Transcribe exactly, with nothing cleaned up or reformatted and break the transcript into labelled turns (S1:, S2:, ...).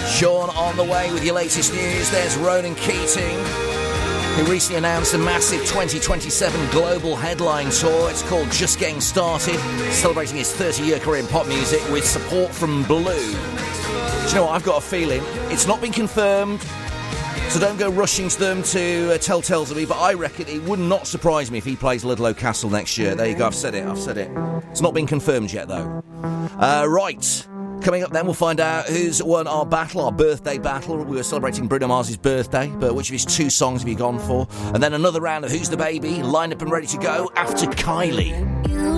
S1: Sean on the way with your latest news. There's Ronan Keating, who recently announced a massive twenty twenty-seven global headline tour. It's called Just Getting Started, celebrating his thirty-year career in pop music with support from Blue. Do you know what? I've got a feeling it's not been confirmed, so don't go rushing to them to uh, tell tales of me, but I reckon it would not surprise me if he plays Ludlow Castle next year. There you go, I've said it, I've said it. It's not been confirmed yet, though. Uh, right, coming up then, we'll find out who's won our battle, our birthday battle. We were celebrating Bruno Mars' birthday, but which of his two songs have you gone for? And then another round of Who's the Baby, lined up and ready to go after Kylie.
S2: You